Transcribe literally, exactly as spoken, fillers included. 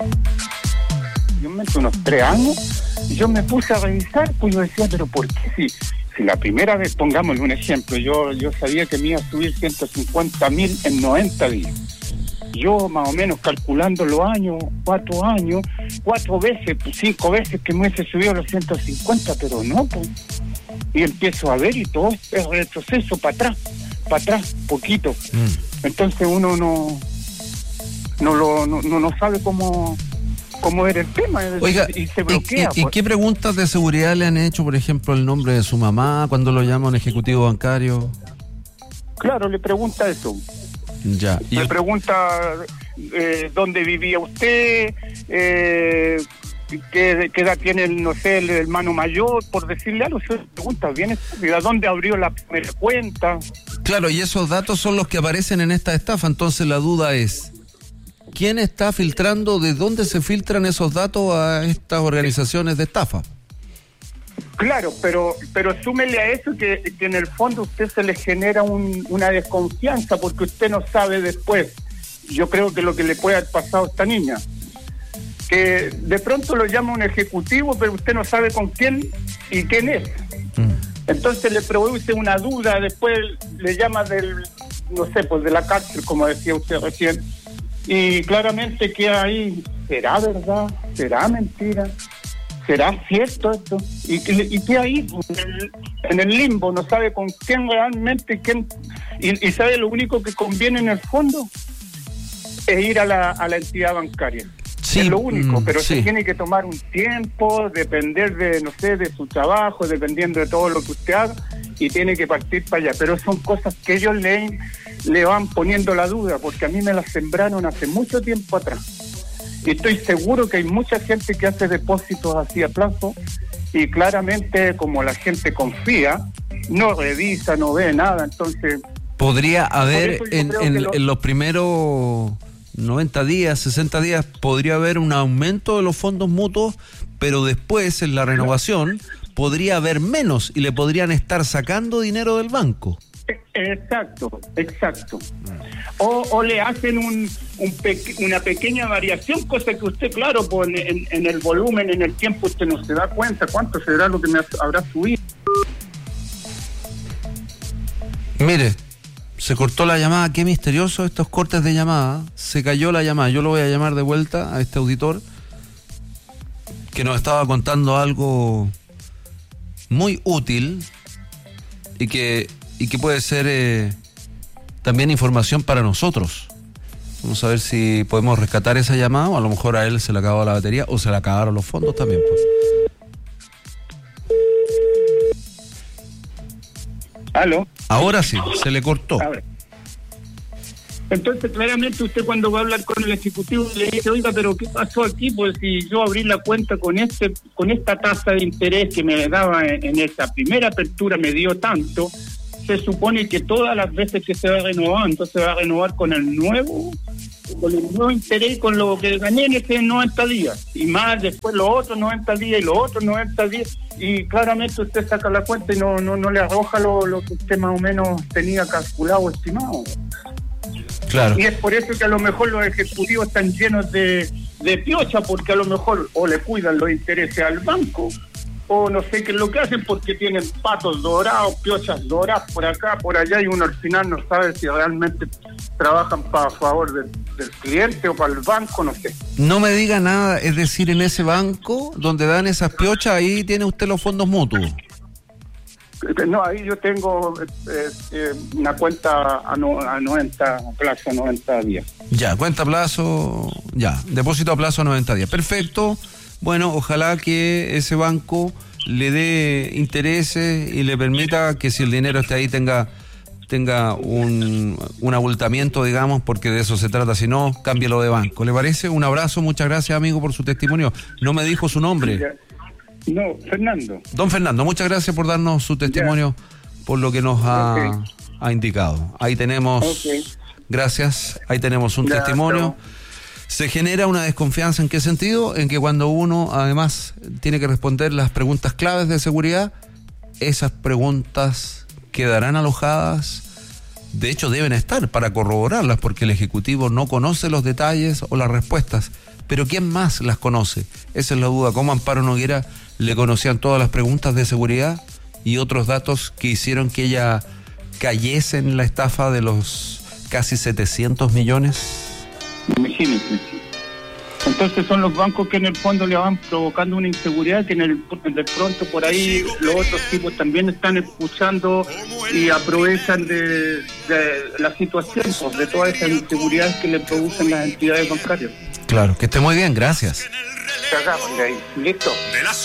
Yo me meto unos tres años y yo me puse a revisar, pues yo decía, pero ¿por qué? Si, si la primera vez, pongámosle un ejemplo, yo, yo sabía que me iba a subir ciento cincuenta mil en noventa días. Yo más o menos calculando los años, cuatro años, cuatro veces, pues, cinco veces que me hubiese subido los ciento cincuenta, pero no, pues. Y empiezo a ver y todo es retroceso para atrás, para atrás, poquito. Mm. Entonces uno no no lo no, no, no sabe cómo cómo era el tema. Oiga, y se bloquea. ¿y, y, y qué preguntas de seguridad le han hecho, por ejemplo, el nombre de su mamá cuando lo llama un ejecutivo bancario? Claro, le pregunta eso. Ya. Me ¿Y pregunta eh, dónde vivía usted, eh, qué, qué edad tiene, el, no sé, el hermano mayor, por decirle algo. Se pregunta bien estúpida, dónde abrió la primera cuenta. Claro, y esos datos son los que aparecen en esta estafa. Entonces la duda es, ¿quién está filtrando? ¿De dónde se filtran esos datos a estas organizaciones de estafa? Claro, pero pero súmele a eso que, que en el fondo a usted se le genera un, una desconfianza porque usted no sabe después. Yo creo que lo que le puede haber pasado a esta niña, que de pronto lo llama un ejecutivo, pero usted no sabe con quién y quién es. Mm. Entonces le produce una duda, después le llama del, no sé, pues de la cárcel, como decía usted recién, y claramente queda ahí, ¿será verdad? ¿Será mentira? ¿Será cierto esto? Y, y, y queda ahí en el, en el limbo, no sabe con quién realmente, quién, y, y sabe lo único que conviene en el fondo es ir a la, a la entidad bancaria. Sí, es lo único, pero sí. Se tiene que tomar un tiempo, depender de, no sé, de su trabajo, dependiendo de todo lo que usted haga, y tiene que partir para allá. Pero son cosas que ellos le, le van poniendo la duda, porque a mí me las sembraron hace mucho tiempo atrás. Y estoy seguro que hay mucha gente que hace depósitos así a plazo, y claramente como la gente confía, no revisa, no ve nada, entonces... Podría haber en, en, lo... en los primeros noventa días, sesenta días, podría haber un aumento de los fondos mutuos, pero después en la renovación podría haber menos y le podrían estar sacando dinero del banco. Exacto, exacto. O, o le hacen un, un peque, una pequeña variación, cosa que usted, claro, pues en, en el volumen, en el tiempo, usted no se da cuenta cuánto será lo que me habrá subido. Mire, se cortó la llamada, qué misterioso estos cortes de llamada, se cayó la llamada. Yo lo voy a llamar de vuelta a este auditor que nos estaba contando algo muy útil y que y que puede ser eh, también información para nosotros. Vamos a ver si podemos rescatar esa llamada, o a lo mejor a él se le acabó la batería o se le acabaron los fondos también, pues. ¿Aló? Ahora sí, se le cortó. Ahora. Entonces, claramente usted cuando va a hablar con el ejecutivo le dice, oiga, pero ¿qué pasó aquí? Pues si yo abrí la cuenta con este con esta tasa de interés que me daba en, en esta primera apertura, me dio tanto, se supone que todas las veces que se va a renovar, entonces se va a renovar con el nuevo con el nuevo interés, con lo que gané en ese noventa días, y más después los otros noventa días y los otros noventa días, y claramente usted saca la cuenta y no no no le arroja lo, lo que usted más o menos tenía calculado, estimado. Claro. Y es por eso que a lo mejor los ejecutivos están llenos de, de piocha, porque a lo mejor o le cuidan los intereses al banco, o no sé qué es lo que hacen, porque tienen patos dorados, piochas doradas por acá, por allá, y uno al final no sabe si realmente trabajan para favor del, del cliente o para el banco, no sé. No me diga nada, es decir, en ese banco donde dan esas piochas, ahí tiene usted los fondos mutuos. No, ahí yo tengo eh, eh, una cuenta a, no, a noventa, a plazo noventa días. Ya, cuenta a plazo, ya, depósito a plazo noventa días. Perfecto. Bueno, ojalá que ese banco le dé intereses y le permita que si el dinero está ahí tenga tenga un, un abultamiento, digamos, porque de eso se trata. Si no, cámbielo de banco. ¿Le parece? Un abrazo, muchas gracias, amigo, por su testimonio. No me dijo su nombre. Ya. No, Fernando. Don Fernando, muchas gracias por darnos su testimonio, yeah. por lo que nos ha, okay. ha indicado. Ahí tenemos, okay. gracias, ahí tenemos un gracias. testimonio. Se genera una desconfianza, ¿en qué sentido? En que cuando uno, además, tiene que responder las preguntas claves de seguridad, esas preguntas quedarán alojadas, de hecho deben estar para corroborarlas, porque el Ejecutivo no conoce los detalles o las respuestas, pero ¿quién más las conoce? Esa es la duda. ¿Cómo Amparo Noguera le conocían todas las preguntas de seguridad y otros datos que hicieron que ella cayese en la estafa de los casi setecientos millones? Imagínense. Entonces son los bancos que en el fondo le van provocando una inseguridad que en el de pronto por ahí los otros tipos también están escuchando y aprovechan de, de la situación, pues, de todas esas inseguridades que le producen las entidades bancarias. Claro, que esté muy bien, gracias. Listo.